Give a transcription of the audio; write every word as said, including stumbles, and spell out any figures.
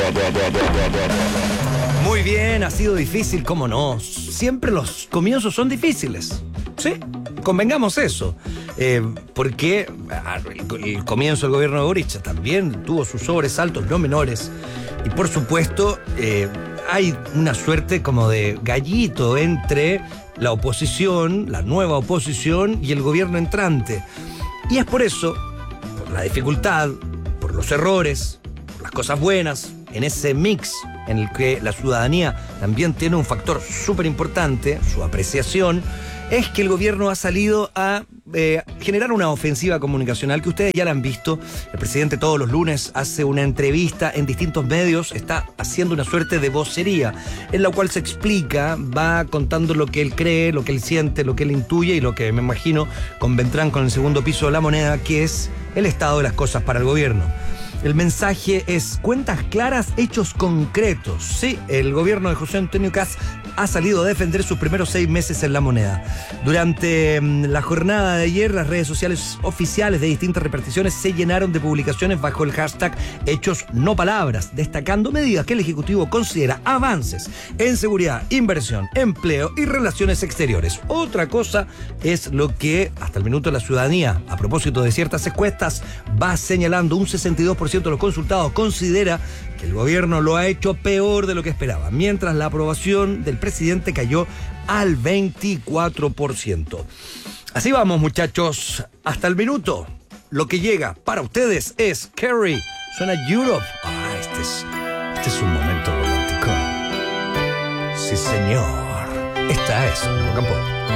Muy bien, ha sido difícil, cómo no. Siempre los comienzos son difíciles. Sí, convengamos eso. Eh, porque el, el comienzo del gobierno de Boric también tuvo sus sobresaltos no menores. Y por supuesto, eh, hay una suerte como de gallito entre la oposición, la nueva oposición y el gobierno entrante. Y es por eso, por la dificultad, por los errores, por las cosas buenas, en ese mix en el que la ciudadanía también tiene un factor súper importante, su apreciación, es que el gobierno ha salido a eh, generar una ofensiva comunicacional que ustedes ya la han visto. El presidente todos los lunes hace una entrevista en distintos medios, está haciendo una suerte de vocería, en la cual se explica, va contando lo que él cree, lo que él siente, lo que él intuye y lo que me imagino convendrán con el segundo piso de la moneda, que es el estado de las cosas para el gobierno. El mensaje es cuentas claras, hechos concretos. Sí, el gobierno de José Antonio Kast ha salido a defender sus primeros seis meses en la moneda. Durante la jornada de ayer, las redes sociales oficiales de distintas reparticiones se llenaron de publicaciones bajo el hashtag Hechos no palabras, destacando medidas que el Ejecutivo considera avances en seguridad, inversión, empleo y relaciones exteriores. Otra cosa es lo que hasta el minuto la ciudadanía, a propósito de ciertas encuestas, va señalando. Un sesenta y dos por ciento de los consultados considera que el gobierno lo ha hecho peor de lo que esperaba, mientras la aprobación del presidente cayó al veinticuatro por ciento. Así vamos, muchachos, hasta el minuto. Lo que llega para ustedes es Carrie. Suena Europe. Ah, este es, este es un momento romántico. Sí, señor. Esta es Rock and Pop.